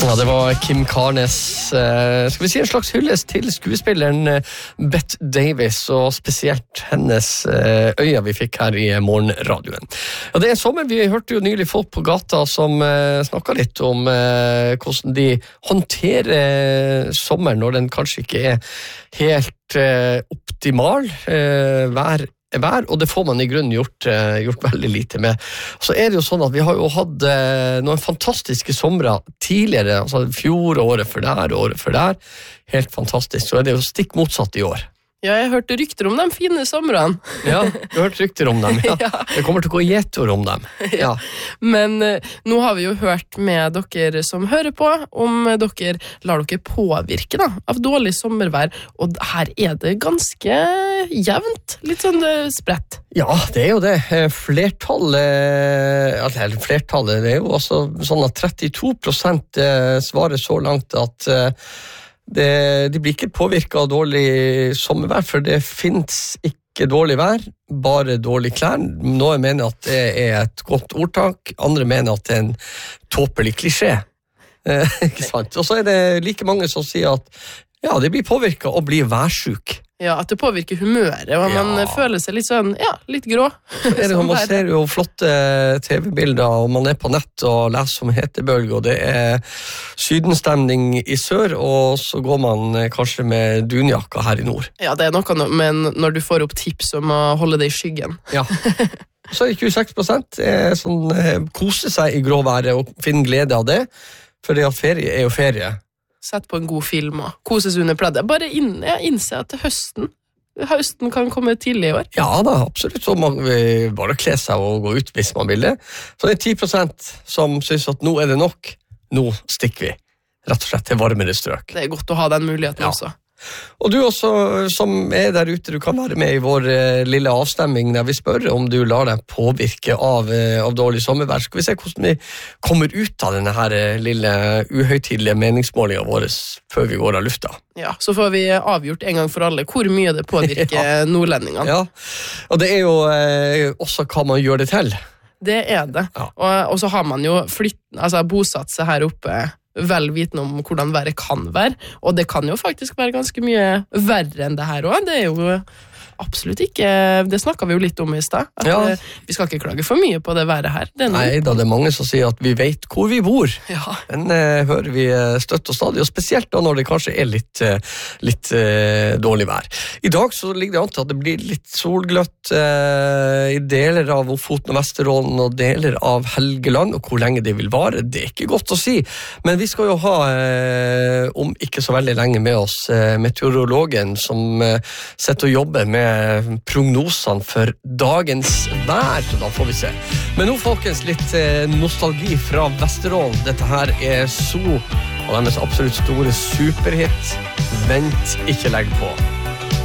Ja, det var Kim Karnes, skal vi si en slags hyllest til skuespilleren Bette Davis, og spesielt hennes øya vi fikk her i morgenradioen. Ja, det sommer, vi hørte jo nylig folk på gata som snakket litt om hvordan de håndterer sommer når den kanskje ikke er helt optimal, vær, og det får man i grunnen gjort veldig lite med. Så er det jo sånn at vi har jo hatt noen fantastiske somre tidligere, altså fjor og året for der, helt fantastisk. Så er det jo stikk motsatt i år. Ja, jeg hørte rykter om de fine somrene. Ja, du har hørt rykter om dem, ja. Det kommer til å gå gjetord om dem. Ja. Men nå har vi jo hørt med dere som hører på, om dere lar dere påvirke da, av dårlig sommervær, og her er det ganske jevnt, litt sånn spredt. Ja, det er jo det. Flertallet, det er jo altså sånn at 32% svarer så langt at de blir ikke påvirket av dårlig sommervær, for det finnes ikke dårlig vær, bare dårlig klær. Noen mener at det er et godt ordtak, andre mener at det er en tåpelig klisjé. Ikke sant? Og så er det like mange som sier at ja, de blir påvirket og blir værsjuk. Ja, at det påvirker humøret, og man føler seg litt sånn, litt grå. Man ser jo flotte TV-bilder, og man er på nett og leser om hetebølge, og det er sydenstemning i sør, og så går man kanskje med dunjakka her i nord. Ja, det er noe, men når du får opp tips om å holde det i skyggen. Ja. Så er det 26% kose seg i gråværet og finne glede av det, for det ferie er jo ferie. Sett på en god film og koses under pleddet. Bare innse at høsten kan komme tidlig i år. Ja da, absolutt. Så man vil bare kle seg og gå ut hvis man vil det. Så det er 10% som synes at nå er det nok. Nå stikker vi rett og slett til varmere strøk. Det er godt å ha den muligheten også. Og du også, som er der ute, du kan være med i vår lille avstemming der vi spør om du lar deg påvirke av dårlig sommervær. Skal vi se hvordan vi kommer ut av denne her lille uhøytidelige meningsmålingen vår før vi går av lufta. Ja, så får vi avgjort en gang for alle hvor mye det påvirker nordlendingene. Ja, og det er jo også hva man gjør det til. Det er det. Ja. Og så har man jo bosatt seg her oppe vel vitende om hvordan været kan være, og det kan jo faktisk være ganske mye verre enn det her også. Det er jo absolutt ikke, det snakket vi jo litt om i sted, at vi skal ikke klage for mye på det været her. Nei da, det er mange som sier at vi vet hvor vi bor. Ja. Den hører vi støtt og stadig, og spesielt da når det kanskje er litt dårlig vær. I dag så ligger det an til at det blir litt solgløtt i deler av Ofoten og Vesterålen og deler av Helgeland, og hvor lenge det vil vare, det er ikke godt å si. Men vi skal jo ha, om ikke så veldig lenge med oss, meteorologen som sitter og jobber med prognosene for dagens vær, så da får vi se. Men nå, folkens, litt nostalgi fra Vesterålen. Dette her er So, og deres absolutt store superhit. Vent, ikke legg på.